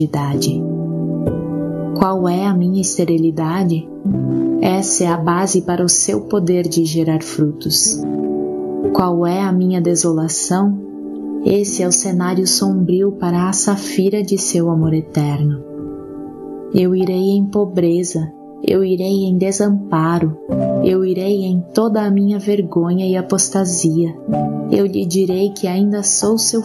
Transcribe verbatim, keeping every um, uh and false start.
idade. Qual é a minha esterilidade? Essa é a base para o seu poder de gerar frutos. Qual é a minha desolação? Esse é o cenário sombrio para a safira de seu amor eterno. Eu irei em pobreza, eu irei em desamparo, eu irei em toda a minha vergonha e apostasia. Eu lhe direi que ainda sou seu